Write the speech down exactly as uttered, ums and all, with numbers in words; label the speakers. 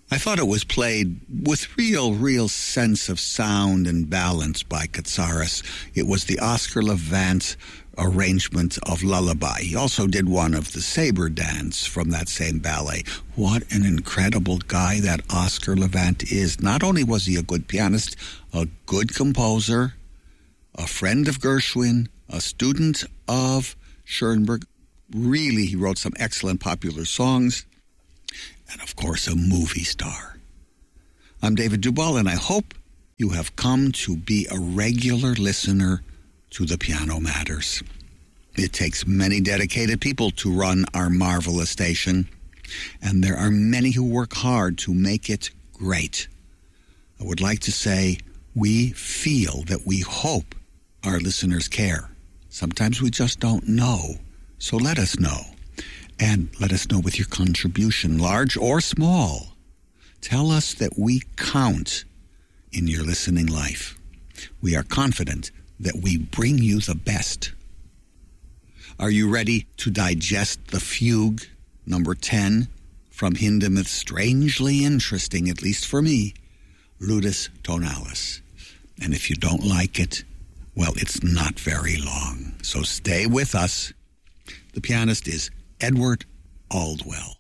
Speaker 1: I thought it was played with real, real sense of sound and balance by Katsaris. It was the Oscar Levant arrangement of Lullaby. He also did one of the Saber Dance from that same ballet. What an incredible guy that Oscar Levant is. Not only was he a good pianist, a good composer, a friend of Gershwin, a student of Schoenberg. Really, he wrote some excellent popular songs. And, of course, a movie star. I'm David Duval, and I hope you have come to be a regular listener to The Piano Matters. It takes many dedicated people to run our marvelous station, and there are many who work hard to make it great. I would like to say we feel that we hope our listeners care. Sometimes we just don't know, so let us know. And let us know with your contribution, large or small. Tell us that we count in your listening life. We are confident that we bring you the best. Are you ready to digest the fugue, number ten, from Hindemith's strangely interesting, at least for me, Ludus Tonalis? And if you don't like it, well, it's not very long. So stay with us. The pianist is Edward Aldwell.